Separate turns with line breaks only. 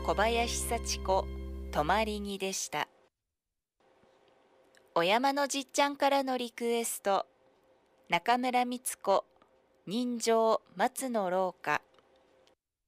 小林幸子泊まりにでした。お山のじっちゃんからのリクエスト、中村光子人情松の廊下。